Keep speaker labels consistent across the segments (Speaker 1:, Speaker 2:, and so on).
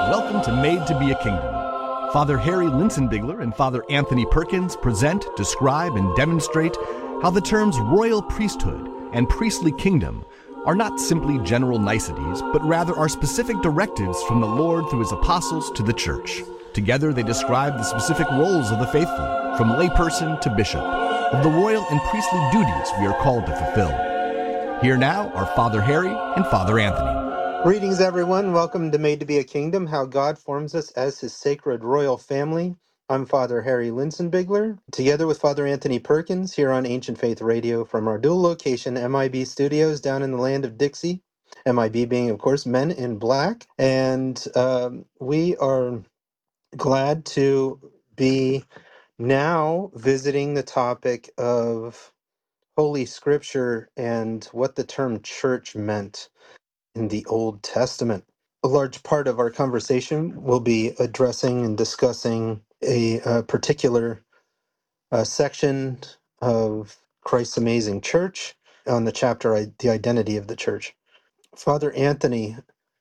Speaker 1: Welcome to Made to be a Kingdom. Father Harry Linsenbigler and Father Anthony Perkins present, describe, and demonstrate how the terms royal priesthood and priestly kingdom are not simply general niceties, but rather are specific directives from the Lord through his apostles to the church. Together they describe the specific roles of the faithful, from layperson to bishop, of the royal and priestly duties we are called to fulfill. Here now are Father Harry and Father Anthony.
Speaker 2: Greetings, everyone. Welcome to Made to be a Kingdom, how God forms us as his sacred royal family. I'm Father Harry Linsenbigler, together with Father Anthony Perkins, here on Ancient Faith Radio from our dual location MIB studios down in the land of Dixie. MIB being, of course, Men in Black. And we are glad to be now visiting the topic of Holy Scripture and what the term church meant in the Old Testament. A large part of our conversation will be addressing and discussing a particular section of Christ's Amazing Church on the chapter, The Identity of the Church. Father Anthony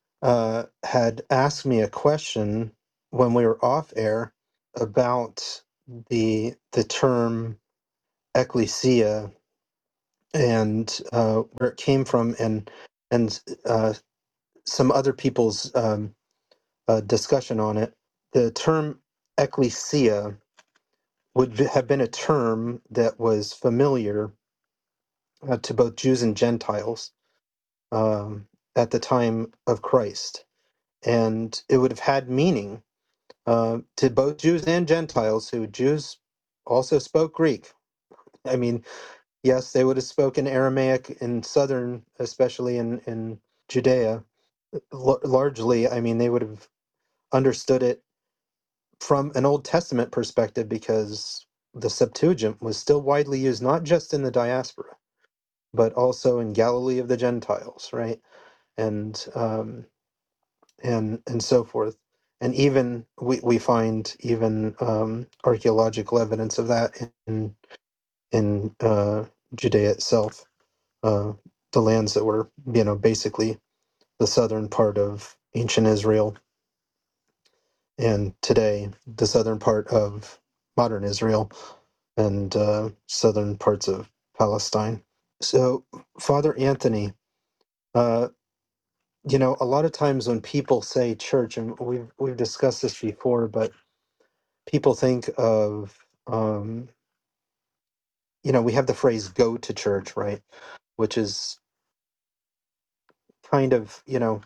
Speaker 2: had asked me a question when we were off air about the term ecclesia and where it came from, and some other people's discussion on it. The term ecclesia have been a term that was familiar to both Jews and Gentiles at the time of Christ. And it would have had meaning to both Jews and Gentiles, who Jews also spoke Greek. I mean, yes, they would have spoken Aramaic in southern, especially in Judea. Largely, I mean, they would have understood it from an Old Testament perspective, because the Septuagint was still widely used, not just in the diaspora, but also in Galilee of the Gentiles, right? And and so forth. And even we find even archaeological evidence of that in Judea itself, the lands that were, basically the southern part of ancient Israel, and today the southern part of modern Israel, and southern parts of Palestine. So, Father Anthony, uh, a lot of times when people say church, and we've discussed this before, but people think of, we have the phrase "go to church," right? Which is kind of,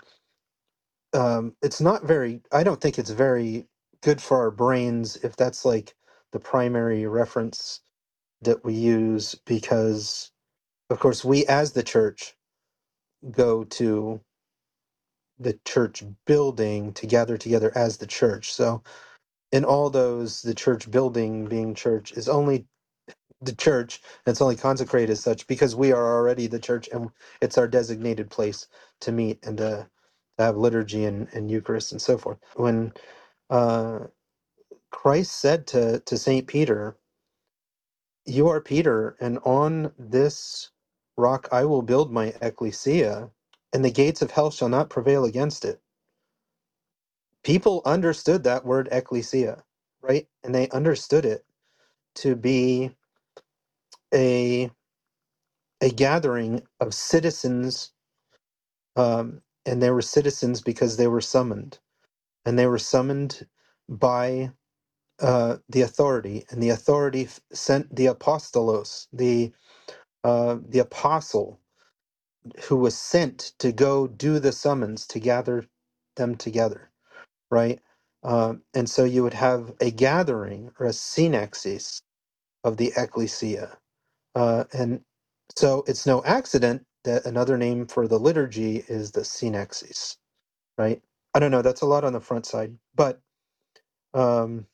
Speaker 2: it's not very. I don't think it's very good for our brains if that's like the primary reference that we use, because, of course, we as the church go to the church building to gather together as the church. So in all those, the church building being church is only the church, and it's only consecrated as such because we are already the church, and it's our designated place to meet and to have liturgy and Eucharist and so forth. When uh, Christ said to St. Peter, "You are Peter, and on this rock I will build my ecclesia, and the gates of hell shall not prevail against it." People understood that word ecclesia, right? And they understood it to be a gathering of citizens, and they were citizens because they were summoned, and they were summoned by the authority, and the authority sent the apostolos, the apostle, who was sent to go do the summons to gather them together, right? And so you would have a gathering or a synexis of the ecclesia. And so it's no accident that another name for the liturgy is the synexis, right? I don't know, that's a lot on the front side. But um,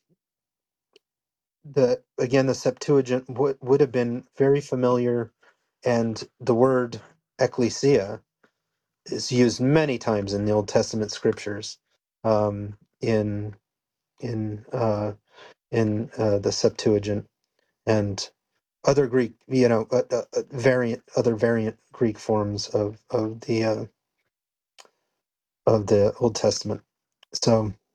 Speaker 2: the Septuagint would have been very familiar, and the word ecclesia is used many times in the Old Testament scriptures, in in uh, the Septuagint, and other Greek, other variant Greek forms of the Old Testament. So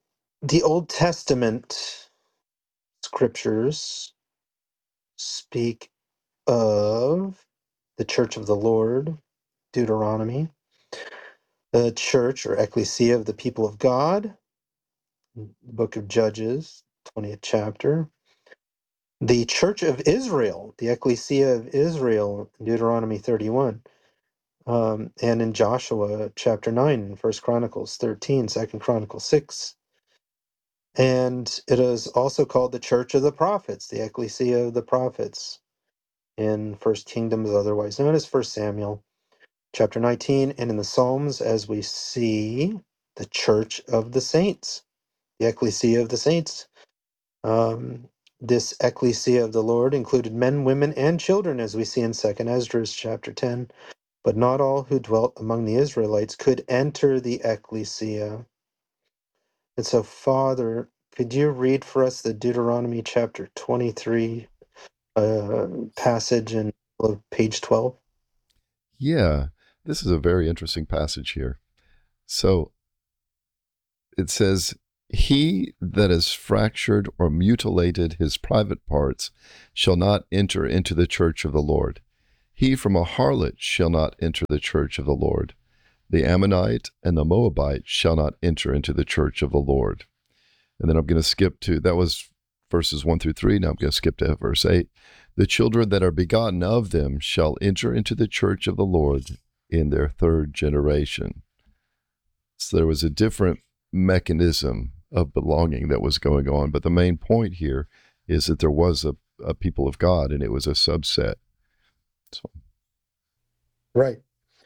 Speaker 2: The Old Testament scriptures speak of the Church of the Lord, Deuteronomy, the church or ecclesia of the people of God, the book of Judges, 20th chapter, the Church of Israel, the ecclesia of Israel, Deuteronomy 31, and in Joshua chapter 9, 1 Chronicles 13, 2 Chronicles 6. And it is also called the Church of the Prophets, the ecclesia of the prophets, in First Kingdoms, otherwise known as First Samuel chapter 19, and in the Psalms, as we see the Church of the Saints, the ecclesia of the saints. This ecclesia of the Lord included men, women, and children, as we see in Second Esdras chapter 10. But not all who dwelt among the Israelites could enter the ecclesia. And so, Father, could you read for us the Deuteronomy chapter 23 passage in page 12?
Speaker 3: Yeah, this is a very interesting passage here. So it says, "He that has fractured or mutilated his private parts shall not enter into the church of the Lord. He from a harlot shall not enter the church of the Lord. The Ammonite and the Moabite shall not enter into the church of the Lord." And then I'm going to skip to, that was verses 1 through 3. Now I'm going to skip to verse 8. "The children that are begotten of them shall enter into the church of the Lord in their third generation." So there was a different mechanism of belonging that was going on. But the main point here is that there was a people of God, and it was a subset. So.
Speaker 2: Right.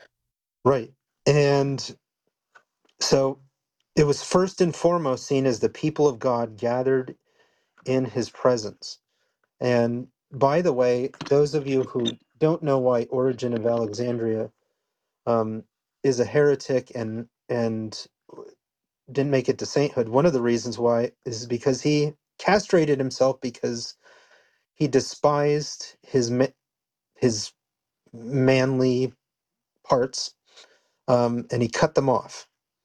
Speaker 2: And so it was first and foremost seen as the people of God gathered in his presence. And by the way, those of you who don't know why Origen of Alexandria is a heretic and didn't make it to sainthood, one of the reasons why is because he castrated himself because he despised his manly parts, and he cut them off.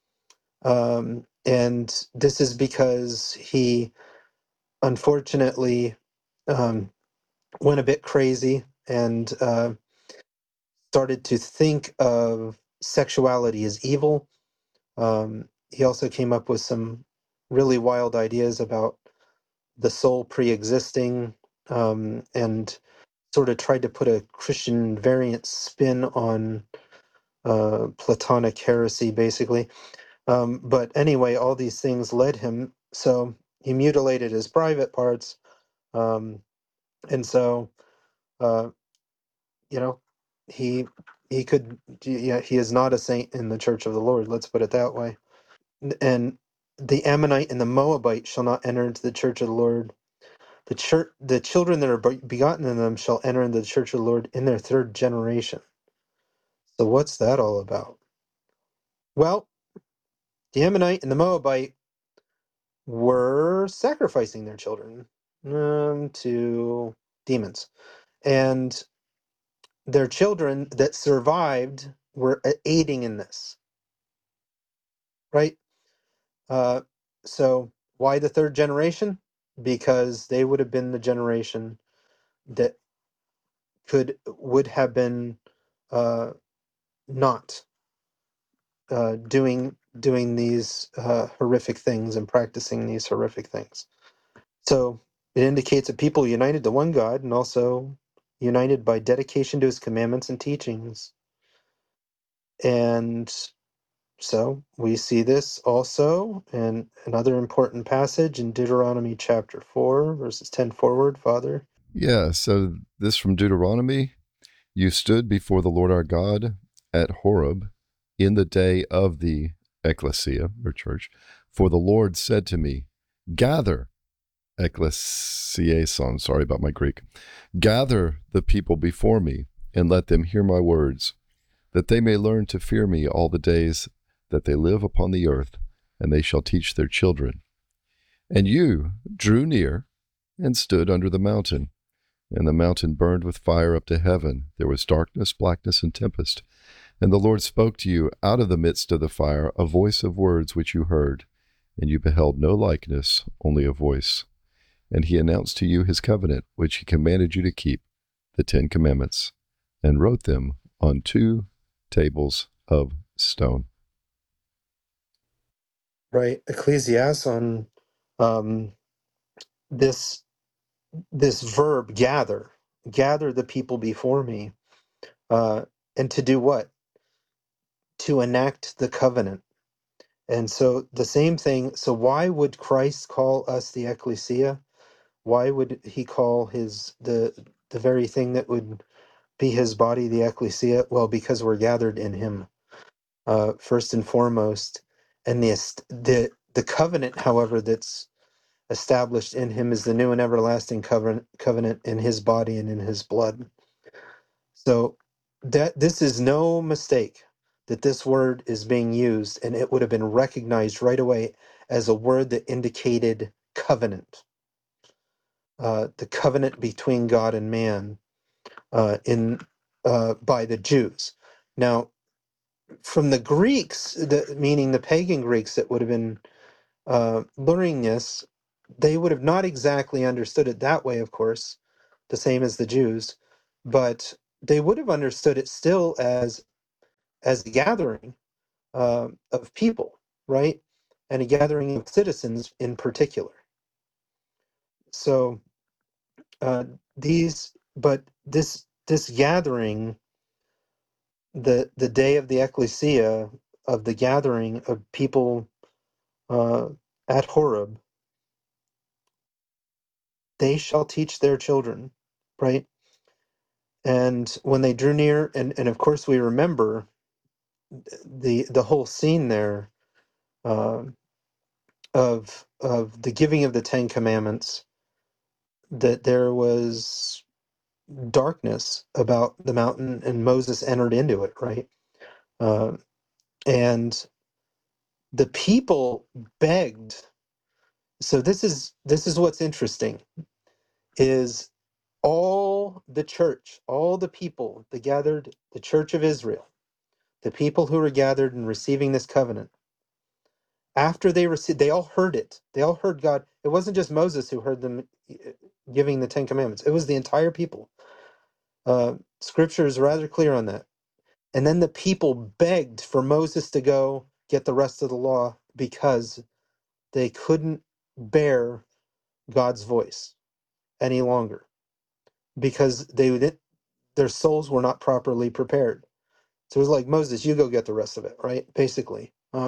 Speaker 2: And this is because he unfortunately um, went a bit crazy and started to think of sexuality as evil. He also came up with some really wild ideas about the soul pre-existing, and sort of tried to put a Christian variant spin on Platonic heresy, basically. But anyway, all these things led him. So he mutilated his private parts, um, and so uh, you know, he he could, yeah, he is not a saint in the Church of the Lord. Let's put it that way. And the Ammonite and the Moabite shall not enter into the Church of the Lord. The children that are begotten in them shall enter into the Church of the Lord in their third generation. So what's that all about? Well, the Ammonite and the Moabite were sacrificing their children to demons, and their children that survived were aiding in this, right? So why the third generation? Because they would have been the generation that would have been uh, not doing these horrific things and practicing these horrific things. So it indicates a people united to one God and also united by dedication to his commandments and teachings. And so we see this also in another important passage in Deuteronomy chapter 4, verses 10 forward, Father.
Speaker 3: Yeah, so this from Deuteronomy: "You stood before the Lord our God at Horeb in the day of the ecclesia," or church, "for the Lord said to me, gather," ekklesiason, sorry about my Greek, "gather the people before me, and let them hear my words, that they may learn to fear me all the days that they live upon the earth, and they shall teach their children. And you drew near and stood under the mountain, and the mountain burned with fire up to heaven. There was darkness, blackness, and tempest. And the Lord spoke to you out of the midst of the fire a voice of words which you heard. and you beheld no likeness, only a voice. And he announced to you his covenant, which he commanded you to keep, the 10 Commandments, and wrote them on 2 tables of stone.
Speaker 2: Right. Ecclesiasson, um, this this verb gather, gather the people before me, and to do what? To enact the covenant. And so the same thing. So why would Christ call us the ecclesia? Why would he call the very thing that would be his body the ecclesia? Well, because we're gathered in him, first and foremost. And the covenant, however, that's established in him is the new and everlasting covenant in his body and in his blood. So that this is no mistake that this word is being used, and it would have been recognized right away as a word that indicated covenant, the covenant between God and man, in by the Jews. Now, from the Greeks, meaning the pagan Greeks that would have been learning this, they would have not exactly understood it that way, of course, the same as the Jews, but they would have understood it still as a gathering of people, right, and a gathering of citizens in particular. So this gathering, the day of the ecclesia, of the gathering of people uh, at Horeb, they shall teach their children, right? And when they drew near, and of course we remember the whole scene there, uh, of the giving of the 10 Commandments, that there was darkness about the mountain, and Moses entered into it, right? Uh, and the people begged. So this is what's interesting, is all the church, all the people, the church of Israel, the people who were gathered and receiving this covenant, after they received, they all heard it. They all heard God. It wasn't just Moses who heard them giving the 10 Commandments. It was the entire people. Scripture is rather clear on that. And then the people begged for Moses to go get the rest of the law because they couldn't bear God's voice any longer, because their souls were not properly prepared. So it was like, Moses, you go get the rest of it, right? Basically.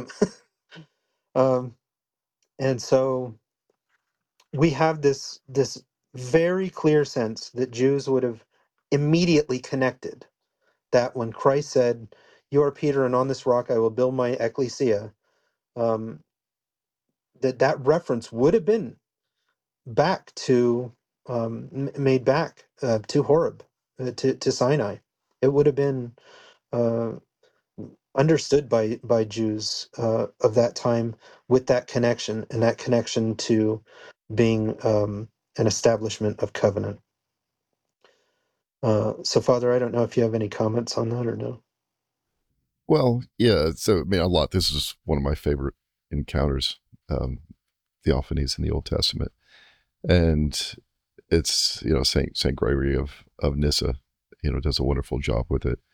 Speaker 2: Um, and so we have this very clear sense that Jews would have immediately connected that when Christ said, "You are Peter, and on this rock I will build my ecclesia," um, that reference would have been back to made back to Horeb, to Sinai. It would have been uh, understood by Jews of that time, with that connection, and that connection to being an establishment of covenant. So, Father, I don't know if you have any comments on that or no.
Speaker 3: Well, yeah. So, I mean, a lot. This is one of my favorite encounters, theophanies in the Old Testament, and it's Saint Gregory of Nyssa, does a wonderful job with it.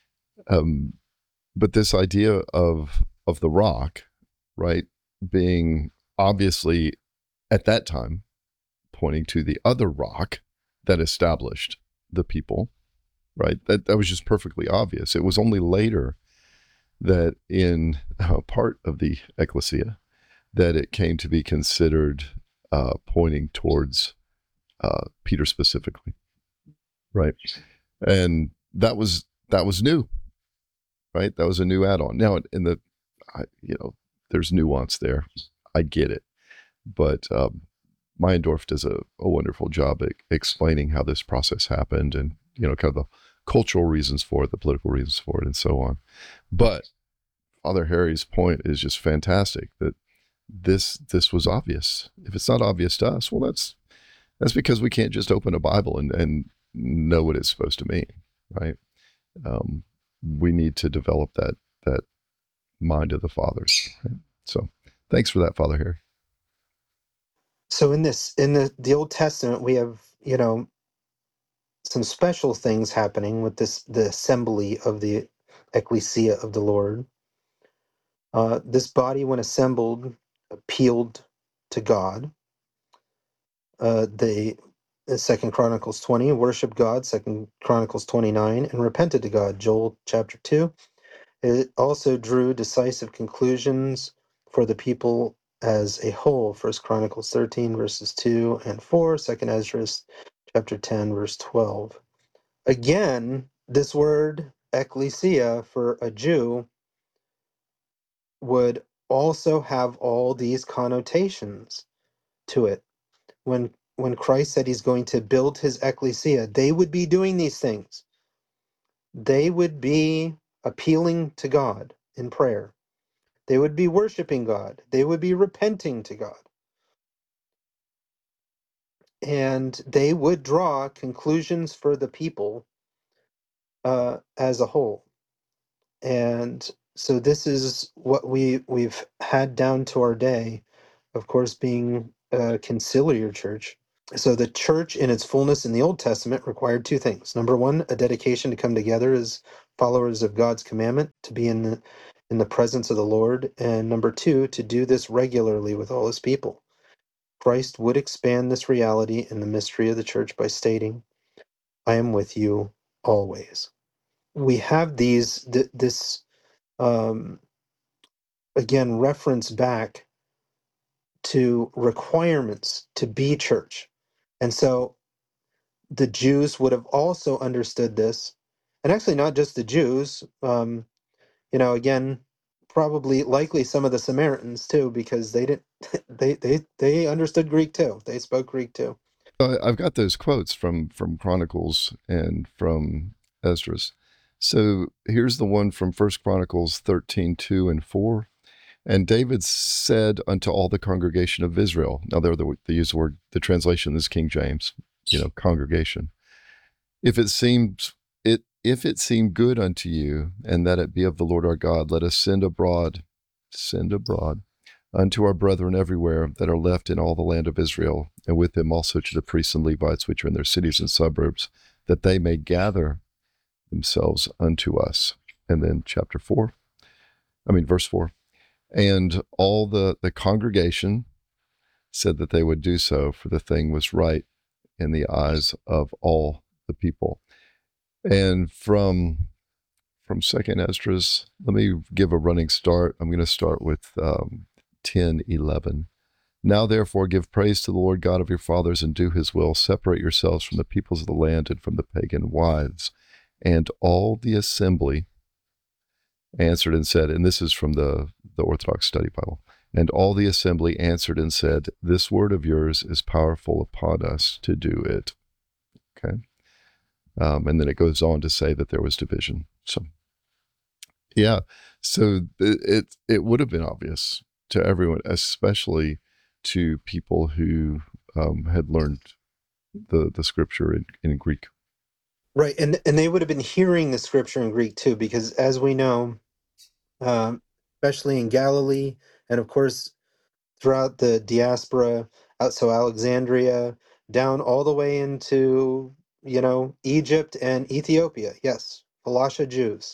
Speaker 3: But this idea of the rock, right, being obviously at that time pointing to the other rock that established the people, right? That was just perfectly obvious. It was only later that in part of the ecclesia that it came to be considered pointing towards Peter specifically, right? And that was new, right? That was a new add-on. Now, there's nuance there. I get it, but Meyendorff does a wonderful job at explaining how this process happened, and kind of the cultural reasons for it, the political reasons for it, and so on. But Father Harry's point is just fantastic, that this was obvious. If it's not obvious to us, well, that's because we can't just open a Bible and know what it's supposed to mean, right? We need to develop that mind of the fathers. Right? So Thanks for that, Father Harry.
Speaker 2: So in the Old Testament, we have, some special things happening with the assembly of the ecclesia of the Lord. This body, when assembled, appealed to God. They Second Chronicles 20 worshiped God. Second Chronicles 29 and repented to God. Joel chapter 2. It also drew decisive conclusions for the people as a whole. First Chronicles 13 verses 2 and 4. Second Ezra chapter 10 verse 12. Again, this word ecclesia for a Jew would also have all these connotations to it. When Christ said he's going to build his ecclesia, they would be doing these things. They would be appealing to God in prayer. They would be worshiping God. They would be repenting to God. And they would draw conclusions for the people as a whole. And so this is what we've had down to our day, of course, being a conciliar church. So the church in its fullness in the Old Testament required two things. Number one, a dedication to come together as followers of God's commandment, to be in the presence of the Lord. And number two, to do this regularly with all his people. Christ would expand this reality in the mystery of the church by stating, I am with you always. We have this um, again, reference back to requirements to be church. And so the Jews would have also understood this, and actually not just the Jews. Again, probably likely some of the Samaritans too, because they didn't. They understood Greek too. They spoke Greek too.
Speaker 3: I've got those quotes from Chronicles and from Esdras. So here's the one from First Chronicles 13:2 and 4. And David said unto all the congregation of Israel. Now they use the word, the translation is King James, congregation. If it seem good unto you, and that it be of the Lord our God, let us send abroad unto our brethren everywhere that are left in all the land of Israel, and with them also to the priests and Levites which are in their cities and suburbs, that they may gather themselves unto us. And then verse 4. And all the congregation said that they would do so, for the thing was right in the eyes of all the people. And from Second Esdras, let me give a running start. I'm going to start with 10:11. Now therefore give praise to the Lord God of your fathers and do his will. Separate yourselves from the peoples of the land and from the pagan wives. And all the assembly answered and said, and this is from the Orthodox Study Bible, and all the assembly answered and said, this word of yours is powerful upon us to do it. Okay. And then it goes on to say that there was division. So, yeah. So it would have been obvious to everyone, especially to people who had learned the scripture in Greek.
Speaker 2: Right, and they would have been hearing the scripture in Greek too, because as we know, especially in Galilee, and of course throughout the diaspora, so Alexandria, down all the way into Egypt and Ethiopia. Yes, Falasha Jews.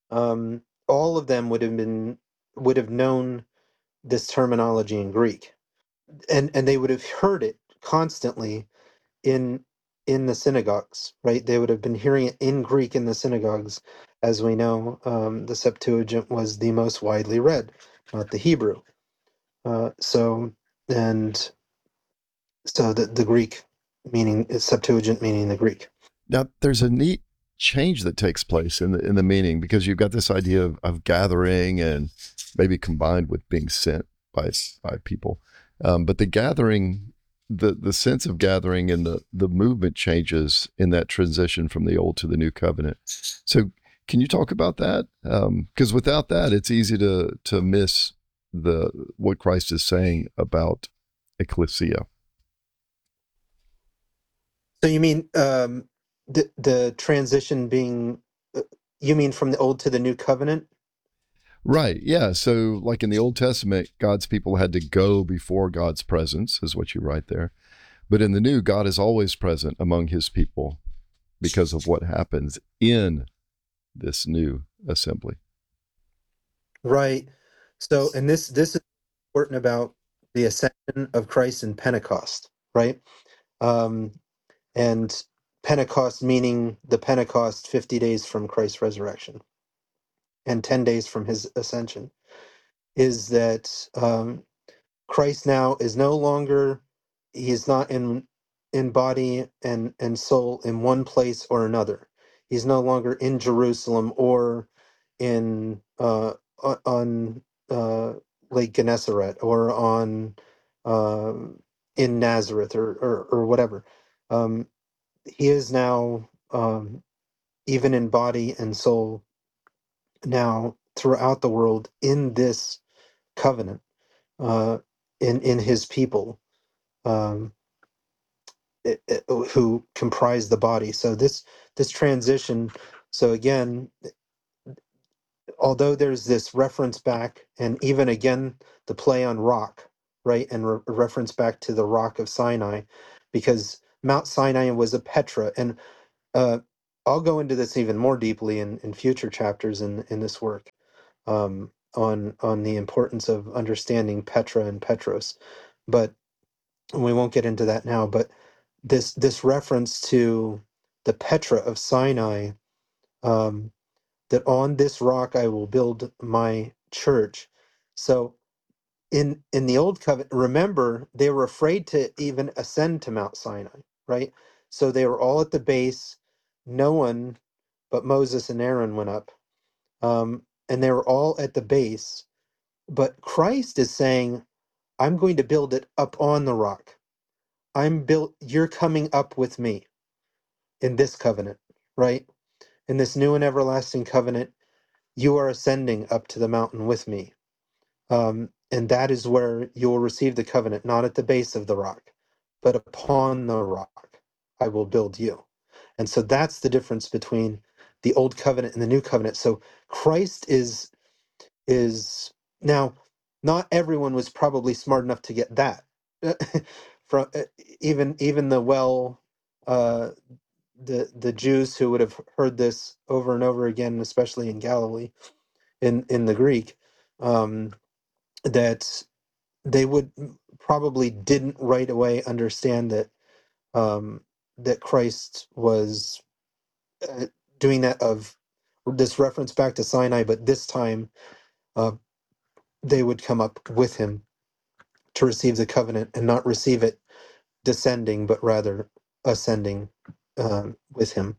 Speaker 2: All of them would have known this terminology in Greek, and they would have heard it constantly in the synagogues, right? They would have been hearing it in Greek in the synagogues. As we know, the Septuagint was the most widely read, not the Hebrew. So and so the Greek meaning is Septuagint, meaning the Greek.
Speaker 3: Now, there's a neat change that takes place in the meaning, because you've got this idea of gathering and maybe combined with being sent by people. But the gathering, the sense of gathering and the movement changes in that transition from the old to the new covenant. So can you talk about that? Because without that, it's easy to miss what Christ is saying about ecclesia.
Speaker 2: So you mean the transition being, you mean from the old to the new covenant?
Speaker 3: Right. Yeah. So, like in the Old Testament, God's people had to go before God's presence, is what you write there. But in the New, God is always present among his people because of what happens in this new assembly.
Speaker 2: Right. So, and this is important about the ascension of Christ in Pentecost, right? Um, and Pentecost meaning the Pentecost 50 days from Christ's resurrection and 10 days from his ascension, is that Christ now is no longer, he is not in body and soul in one place or another. He's no longer in Jerusalem or in on Lake Gennesaret or on in Nazareth or whatever. Um, he is now even in body and soul now throughout the world in this covenant, uh, in his people, um, who comprise the body. So this transition. So again, although there's this reference back, and even again the play on rock, right, and reference back to the rock of Sinai, because Mount Sinai was a Petra, and uh, I'll go into this even more deeply in future chapters in this work, on the importance of understanding Petra and Petros, but we won't get into that now. But this reference to the Petra of Sinai, um, that on this rock I will build my church. So in the old covenant, remember they were afraid to even ascend to Mount Sinai, right? So they were all at the base. No one but Moses and Aaron went up, and they were all at the base. But Christ is saying, "I'm going to build it up on the rock. I'm built. You're coming up with me in this covenant, right? In this new and everlasting covenant, you are ascending up to the mountain with me. And that is where you will receive the covenant, not at the base of the rock, but upon the rock I will build you." And so that's the difference between the old covenant and the new covenant. So Christ is now, not everyone was probably smart enough to get that. From even the uh, the Jews who would have heard this over and over again, especially in Galilee, in the Greek, um, that they would probably didn't right away understand um, that Christ was uh, doing that, of this reference back to Sinai, but this time uh, they would come up with him to receive the covenant and not receive it descending, but rather ascending with him.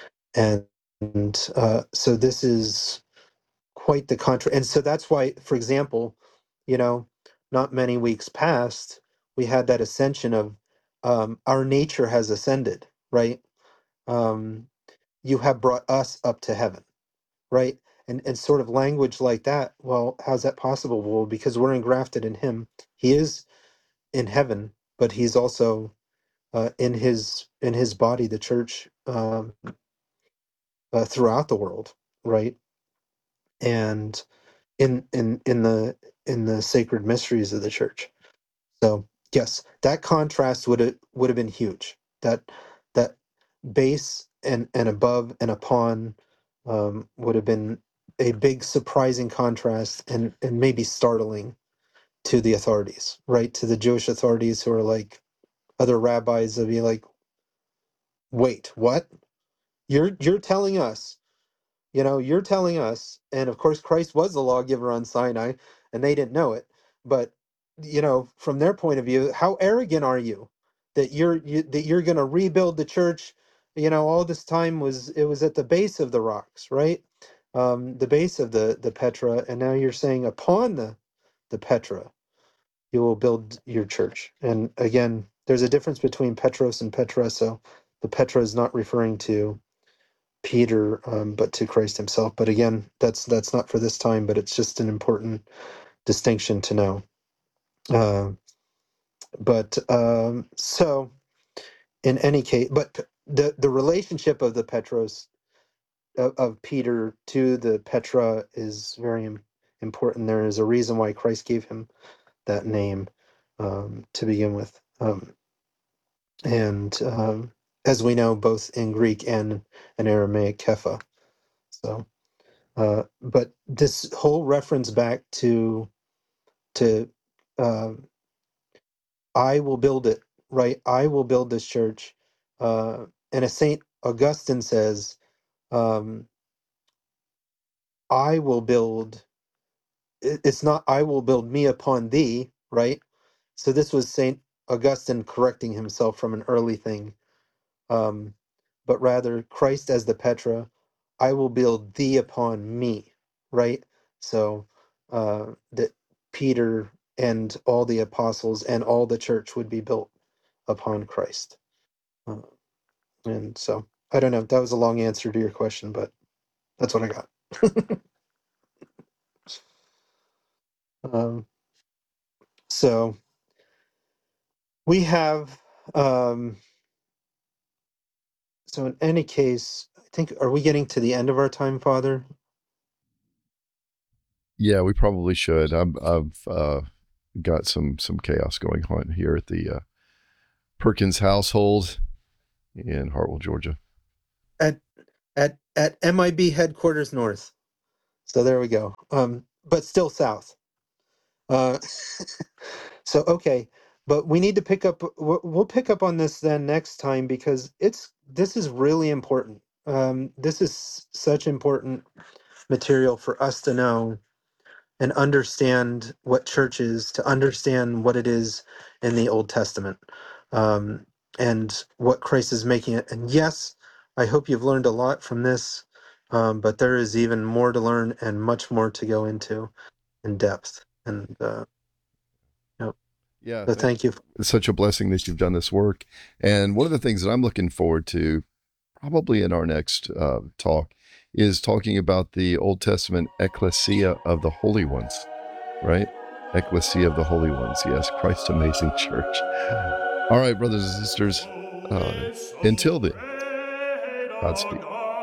Speaker 2: And so this is quite the contra. And so that's why, for example, you know, not many weeks past, we had that ascension of our nature has ascended, right? Um, you have brought us up to heaven, right? And sort of language like that. Well, how's that possible? Well, because we're engrafted in him. He is in heaven, but he's also in his body, the church, throughout the world, right? And in the sacred mysteries of the church. So yes, that contrast would have been huge. That base and above and upon would have been a big surprising contrast, and maybe startling to the authorities, right? To the Jewish authorities, who are like other rabbis, of be like, wait, what? You're telling us, you're telling us, and of course Christ was the lawgiver on Sinai, and they didn't know it. But from their point of view, how arrogant are you that you're going to rebuild the church? All this time it was at the base of the rocks, right? The base of the Petra, and now you're saying upon the Petra you will build your church. And again, there's a difference between Petros and Petra. So the Petra is not referring to Peter, but to Christ himself. But again, that's not for this time, but it's just an important distinction to know. Uh, but so in any case, but the relationship of the Petros, of Peter to the Petra, is very important. There is a reason why Christ gave him that name to begin with. As we know, both in Greek and in Aramaic, Kepha. So, but this whole reference back to I will build it, right? I will build this church. And as Saint Augustine says, I will build. It's not I will build me upon thee, right? So this was Saint Augustine correcting himself from an early thing, but rather Christ as the Petra. I will build thee upon me, right? So that Peter and all the apostles and all the church would be built upon Christ. And so I don't know. That was a long answer to your question, but that's what I got. So we have. So in any case, I think, are we getting to the end of our time, Father?
Speaker 3: Yeah, we probably should. I've got some chaos going on here at the Perkins household in Hartwell, Georgia.
Speaker 2: At MIB headquarters north. So there we go. But still south. So okay, but we need to pick up. We'll pick up on this then next time, because this is really important. This is such important material for us to know and understand what church is, to understand what it is in the Old Testament, and what Christ is making it. And yes, I hope you've learned a lot from this, but there is even more to learn and much more to go into in depth. And
Speaker 3: Yeah,
Speaker 2: so thank you.
Speaker 3: It's such a blessing that you've done this work. And one of the things that I'm looking forward to, probably in our next talk, is talking about the Old Testament ecclesia of the holy ones, right? Ecclesia of the holy ones. Yes, Christ's amazing church. All right, brothers and sisters, until then, Godspeed.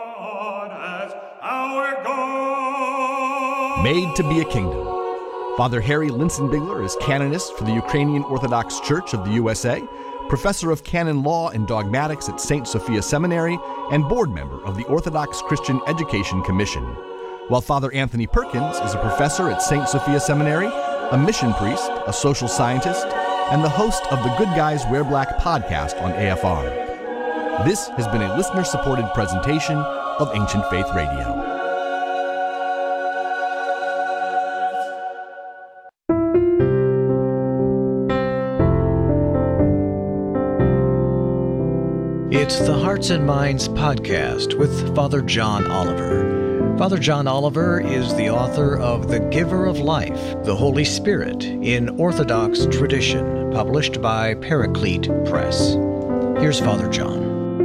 Speaker 1: Made to be a Kingdom. Father Harry Linsenbigler is canonist for the Ukrainian Orthodox Church of the USA, professor of canon law and dogmatics at St. Sophia Seminary, and board member of the Orthodox Christian Education Commission. While Father Anthony Perkins is a professor at St. Sophia Seminary, a mission priest, a social scientist, and the host of the Good Guys Wear Black podcast on AFR. This has been a listener-supported presentation of Ancient Faith Radio.
Speaker 4: It's the Hearts and Minds podcast with Father John Oliver. Father John Oliver is the author of The Giver of Life, the Holy Spirit in Orthodox Tradition, published by Paraclete Press. Here's Father John.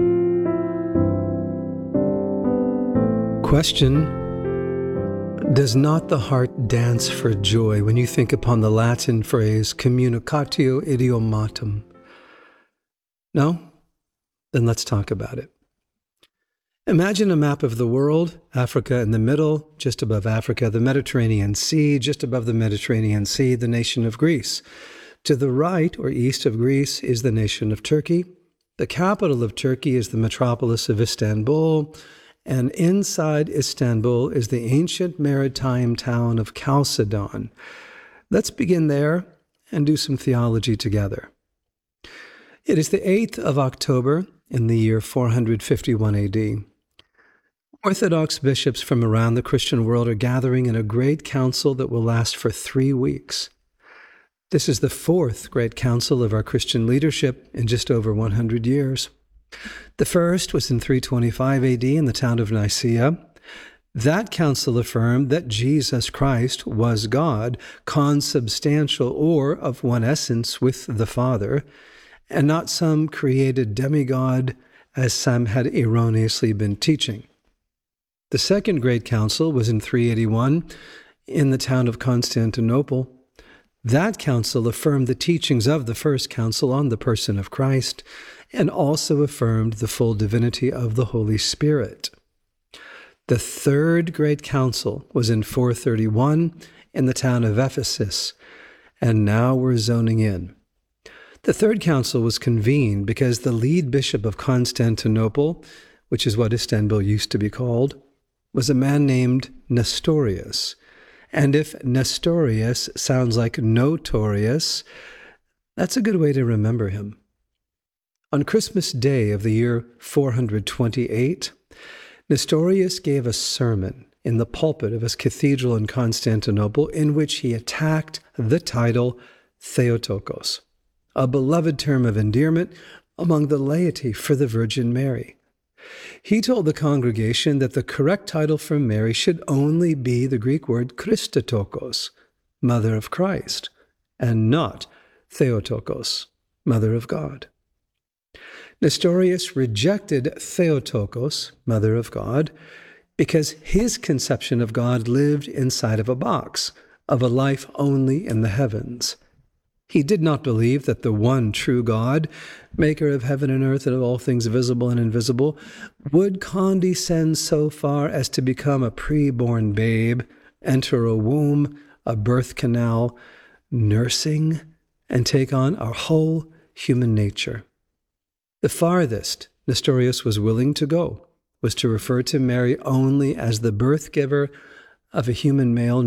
Speaker 5: Question: does not the heart dance for joy when you think upon the Latin phrase communicatio idiomatum? No? Then let's talk about it. Imagine a map of the world, Africa in the middle, just above Africa, the Mediterranean Sea, just above the Mediterranean Sea, the nation of Greece. To the right or east of Greece is the nation of Turkey. The capital of Turkey is the metropolis of Istanbul, and inside Istanbul is the ancient maritime town of Chalcedon. Let's begin there and do some theology together. It is the 8th of October in the year 451 AD. Orthodox bishops from around the Christian world are gathering in a great council that will last for 3 weeks. This is the fourth great council of our Christian leadership in just over 100 years. The first was in 325 AD in the town of Nicaea. That council affirmed that Jesus Christ was God, consubstantial or of one essence with the Father, and not some created demigod, as some had erroneously been teaching. The second great council was in 381 in the town of Constantinople. That council affirmed the teachings of the first council on the person of Christ, and also affirmed the full divinity of the Holy Spirit. The third great council was in 431 in the town of Ephesus. And now we're zoning in. The Third Council was convened because the lead bishop of Constantinople, which is what Istanbul used to be called, was a man named Nestorius. And if Nestorius sounds like notorious, that's a good way to remember him. On Christmas Day of the year 428, Nestorius gave a sermon in the pulpit of his cathedral in Constantinople in which he attacked the title Theotokos, a beloved term of endearment among the laity for the Virgin Mary. He told the congregation that the correct title for Mary should only be the Greek word Christotokos, Mother of Christ, and not Theotokos, Mother of God. Nestorius rejected Theotokos, Mother of God, because his conception of God lived inside of a box, of a life only in the heavens. He did not believe that the one true God, maker of heaven and earth and of all things visible and invisible, would condescend so far as to become a pre-born babe, enter a womb, a birth canal, nursing, and take on our whole human nature. The farthest Nestorius was willing to go was to refer to Mary only as the birth giver of a human male